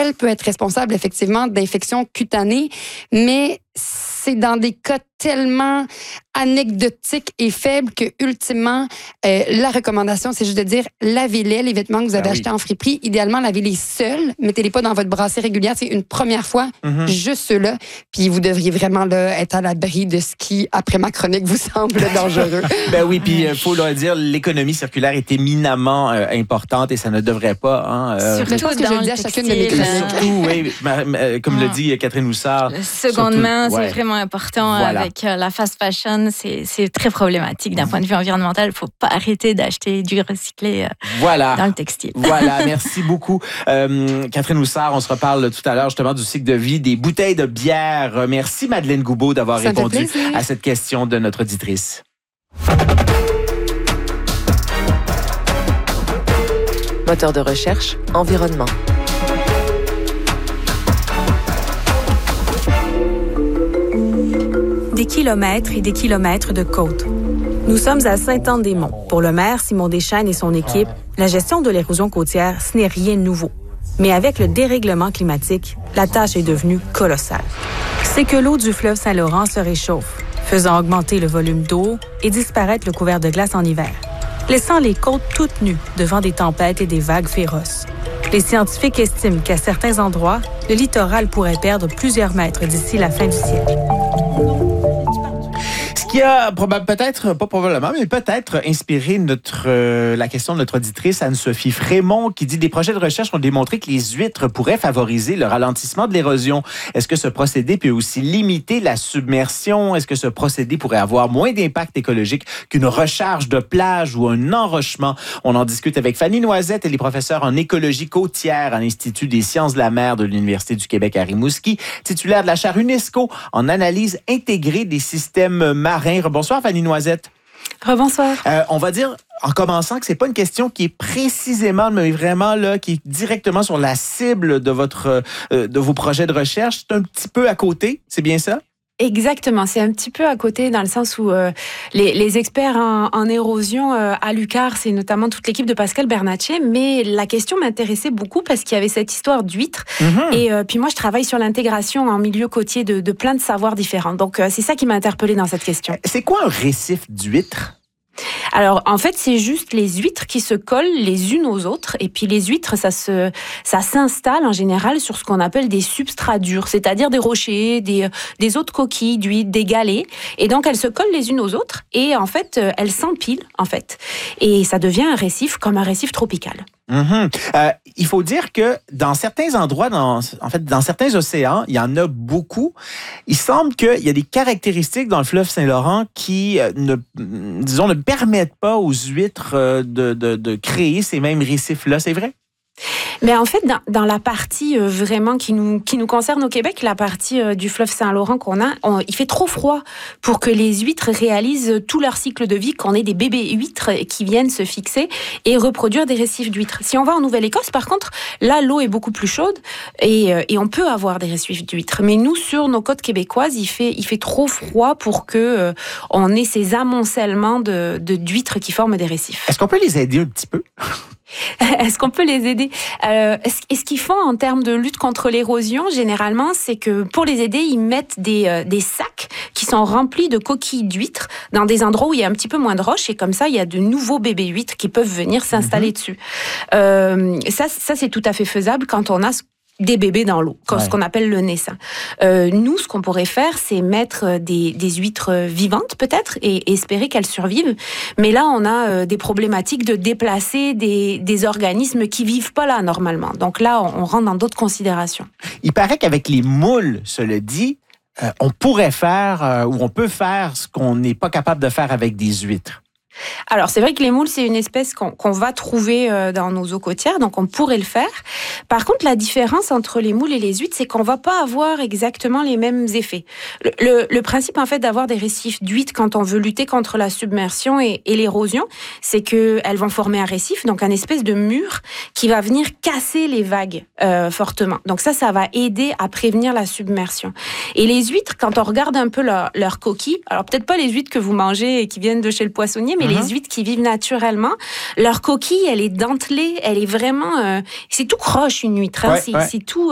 elle peut être responsable effectivement d'infections cutanées, mais c'est dans des cas tellement anecdotiques et faibles que, ultimement, la recommandation, c'est juste de dire lavez-les, les vêtements que vous avez achetés en friperie. Idéalement, lavez-les seuls. Mettez-les pas dans votre brassière régulière. C'est une première fois, juste ceux-là. Puis vous devriez vraiment là, être à l'abri de ce qui, après ma chronique, vous semble dangereux. Ben oui, puis il faut le dire, l'économie circulaire est éminemment importante et ça ne devrait pas. Surtout je pense que je le dis à chacune de mes chroniques. Surtout, oui, comme le dit Catherine Houssard. Seconde main, c'est vraiment important. Voilà. Avec la fast fashion, c'est très problématique d'un point de vue environnemental. Il ne faut pas arrêter d'acheter du recyclé dans le textile. Voilà, merci beaucoup. Catherine Houssard, on se reparle tout à l'heure justement du cycle de vie des bouteilles de bière. Merci Madeleine Goubeau d'avoir répondu à cette question de notre auditrice. Moteur de recherche, environnement. Des kilomètres et des kilomètres de côte. Nous sommes à Sainte-Anne-des-Monts. Pour le maire Simon Deschênes et son équipe, la gestion de l'érosion côtière, ce n'est rien de nouveau. Mais avec le dérèglement climatique, la tâche est devenue colossale. C'est que l'eau du fleuve Saint-Laurent se réchauffe, faisant augmenter le volume d'eau et disparaître le couvert de glace en hiver, laissant les côtes toutes nues devant des tempêtes et des vagues féroces. Les scientifiques estiment qu'à certains endroits, le littoral pourrait perdre plusieurs mètres d'ici la fin du siècle. Qui a peut-être inspiré la question de notre auditrice Anne-Sophie Frémont qui dit « Des projets de recherche ont démontré que les huîtres pourraient favoriser le ralentissement de l'érosion. Est-ce que ce procédé peut aussi limiter la submersion? Est-ce que ce procédé pourrait avoir moins d'impact écologique qu'une recharge de plage ou un enrochement? » On en discute avec Fanny Noisette, elle est professeure en écologie côtière à l'Institut des sciences de la mer de l'Université du Québec à Rimouski, titulaire de la chaire UNESCO en analyse intégrée des systèmes marins. Bonsoir, Fanny Noisette. Rebonsoir. On va dire, en commençant, que c'est pas une question qui est précisément, mais vraiment là, qui est directement sur la cible de vos projets de recherche. C'est un petit peu à côté, c'est bien ça? Exactement, c'est un petit peu à côté dans le sens où les experts en érosion à l'UQAR, c'est notamment toute l'équipe de Pascal Bernatchez, mais la question m'intéressait beaucoup parce qu'il y avait cette histoire d'huîtres et puis moi je travaille sur l'intégration en milieu côtier de plein de savoirs différents. Donc c'est ça qui m'a interpellée dans cette question. C'est quoi un récif d'huîtres? Alors, en fait, c'est juste les huîtres qui se collent les unes aux autres. Et puis, les huîtres, ça s'installe en général sur ce qu'on appelle des substrats durs, c'est-à-dire des rochers, des autres coquilles d'huîtres, des galets. Et donc, elles se collent les unes aux autres. Et en fait, elles s'empilent, en fait. Et ça devient un récif comme un récif tropical. Il faut dire que dans certains endroits, dans certains océans, il y en a beaucoup. Il semble qu'il y a des caractéristiques dans le fleuve Saint-Laurent qui ne permettent pas aux huîtres de créer ces mêmes récifs-là. C'est vrai? Mais en fait, dans la partie vraiment qui nous concerne au Québec, la partie du fleuve Saint-Laurent qu'on a, il fait trop froid pour que les huîtres réalisent tout leur cycle de vie, qu'on ait des bébés huîtres qui viennent se fixer et reproduire des récifs d'huîtres. Si on va en Nouvelle-Écosse, par contre, là, l'eau est beaucoup plus chaude et on peut avoir des récifs d'huîtres. Mais nous, sur nos côtes québécoises, il fait trop froid pour que on ait ces amoncellements d'huîtres qui forment des récifs. Est-ce qu'on peut les aider un petit peu? Est-ce qu'on peut les aider? Ce qu'ils font en termes de lutte contre l'érosion, généralement, c'est que pour les aider, ils mettent des sacs qui sont remplis de coquilles d'huîtres dans des endroits où il y a un petit peu moins de roches et comme ça, il y a de nouveaux bébés huîtres qui peuvent venir s'installer dessus. Ça, c'est tout à fait faisable quand on a des bébés dans l'eau, ce qu'on appelle le naissain. Nous, ce qu'on pourrait faire, c'est mettre des huîtres vivantes, peut-être, et espérer qu'elles survivent. Mais là, on a des problématiques de déplacer des organismes qui vivent pas là, normalement. Donc là, on rentre dans d'autres considérations. Il paraît qu'avec les moules, cela dit, on pourrait faire, ou on peut faire ce qu'on n'est pas capable de faire avec des huîtres. Alors, c'est vrai que les moules, c'est une espèce qu'on va trouver dans nos eaux côtières, donc on pourrait le faire. Par contre, la différence entre les moules et les huîtres, c'est qu'on va pas avoir exactement les mêmes effets. Le principe, en fait, d'avoir des récifs d'huîtres quand on veut lutter contre la submersion et l'érosion, c'est qu'elles vont former un récif, donc un espèce de mur qui va venir casser les vagues fortement. Donc ça va aider à prévenir la submersion. Et les huîtres, quand on regarde un peu leur coquille, alors peut-être pas les huîtres que vous mangez et qui viennent de chez le poissonnier, mais les huîtres qui vivent naturellement, leur coquille, elle est dentelée, elle est vraiment... c'est tout croche, une huître. Hein, c'est tout...